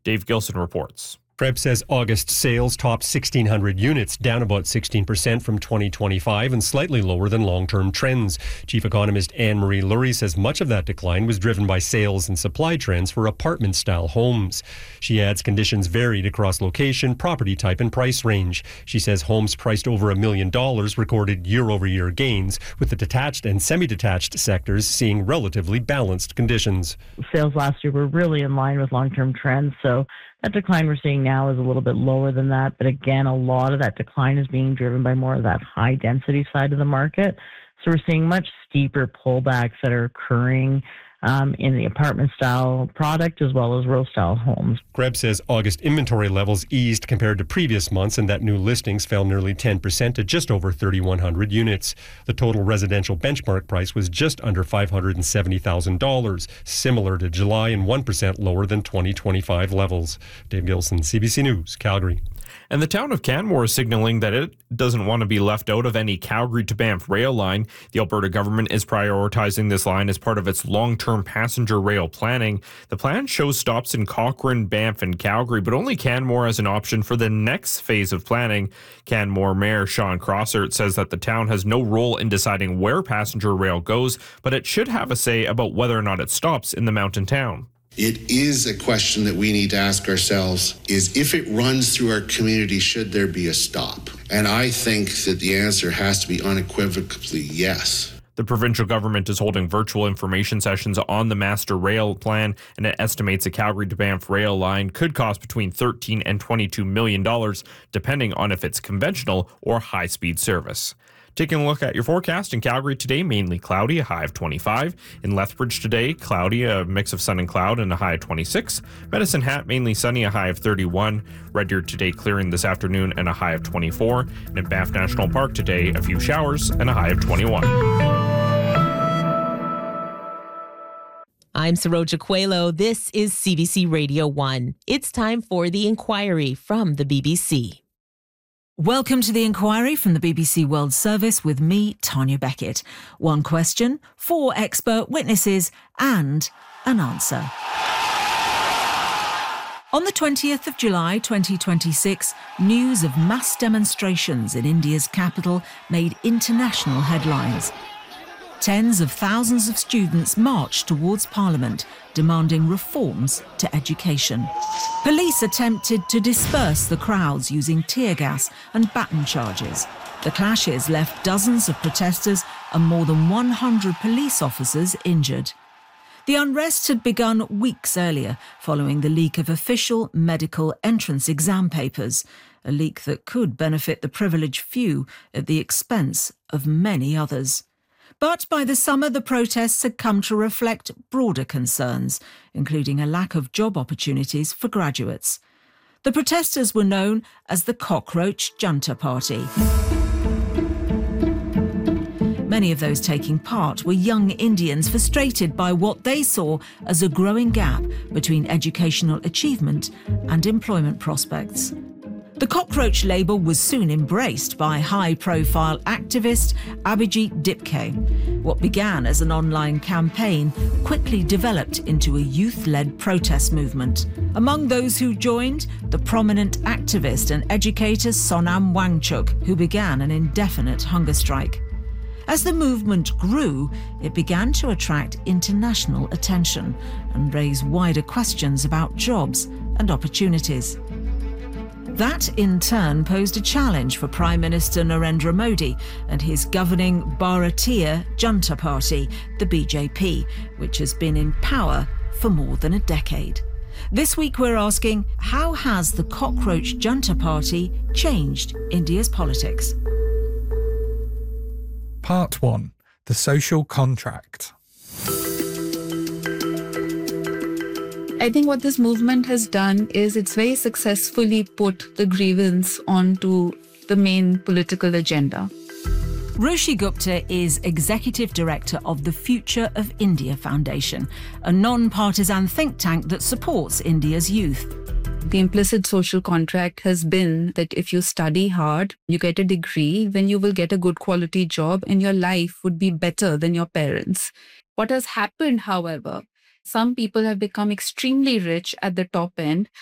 Dave Gilson reports. Krebs says August sales topped 1,600 units, down about 16% from 2025 and slightly lower than long-term trends. Chief economist Anne-Marie Lurie says much of that decline was driven by sales and supply trends for apartment-style homes. She adds conditions varied across location, property type and price range. She says homes priced over $1 million recorded year-over-year gains, with the detached and semi-detached sectors seeing relatively balanced conditions. Sales last year were really in line with long-term trends, so that decline we're seeing now is a little bit lower than that. But again, a lot of that decline is being driven by more of that high density side of the market. So we're seeing much steeper pullbacks that are occurring in the apartment style product as well as row style homes. Krebs says August inventory levels eased compared to previous months and that new listings fell nearly 10% to just over 3,100 units. The total residential benchmark price was just under $570,000, similar to July and 1% lower than 2025 levels. Dave Gilson, CBC News, Calgary. And the town of Canmore is signaling that it doesn't want to be left out of any Calgary to Banff rail line. The Alberta government is prioritizing this line as part of its long-term passenger rail planning. The plan shows stops in Cochrane, Banff and Calgary, but only Canmore as an option for the next phase of planning. Canmore Mayor Sean Crossart says that the town has no role in deciding where passenger rail goes, but it should have a say about whether or not it stops in the mountain town. It is a question that we need to ask ourselves, is if it runs through our community, should there be a stop? And I think that the answer has to be unequivocally yes. The provincial government is holding virtual information sessions on the master rail plan, and it estimates a Calgary to Banff rail line could cost between $13 and $22 million, depending on if it's conventional or high-speed service. Taking a look at your forecast in Calgary today, mainly cloudy, a high of 25. In Lethbridge today, cloudy, a mix of sun and cloud, and a high of 26. Medicine Hat, mainly sunny, a high of 31. Red Deer today, clearing this afternoon, and a high of 24. And in Banff National Park today, a few showers and a high of 21. I'm Saroja Coelho. This is CBC Radio 1. It's time for The Inquiry from the BBC. Welcome to The Inquiry from the BBC World Service with me, Tanya Beckett. One question, 4 expert witnesses and an answer. On the 20th of July 2026, news of mass demonstrations in India's capital made international headlines. Tens of thousands of students marched towards Parliament, demanding reforms to education. Police attempted to disperse the crowds using tear gas and baton charges. The clashes left dozens of protesters and more than 100 police officers injured. The unrest had begun weeks earlier, following the leak of official medical entrance exam papers, a leak that could benefit the privileged few at the expense of many others. But by the summer, the protests had come to reflect broader concerns, including a lack of job opportunities for graduates. The protesters were known as the Cockroach Junta Party. Many of those taking part were young Indians frustrated by what they saw as a growing gap between educational achievement and employment prospects. The cockroach label was soon embraced by high-profile activist Abhijit Dipke. What began as an online campaign quickly developed into a youth-led protest movement. Among those who joined, the prominent activist and educator Sonam Wangchuk, who began an indefinite hunger strike. As the movement grew, it began to attract international attention and raise wider questions about jobs and opportunities. That, in turn, posed a challenge for Prime Minister Narendra Modi and his governing Bharatiya Janata Party, the BJP, which has been in power for more than a decade. This week we're asking, how has the Cockroach Junta Party changed India's politics? Part 1. The Social Contract. I think what this movement has done is it's very successfully put the grievance onto the main political agenda. Roshi Gupta is Executive Director of the Future of India Foundation, a non-partisan think tank that supports India's youth. The implicit social contract has been that if you study hard, you get a degree, then you will get a good quality job and your life would be better than your parents. What has happened, however, some people have become extremely rich at the top end